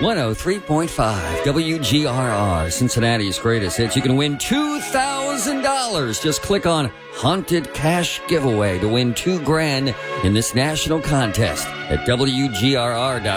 103.5 WGRR, Cincinnati's greatest hits. You can win $2,000. Just click on Haunted Cash Giveaway to win $2,000 in this national contest at WGRR.com.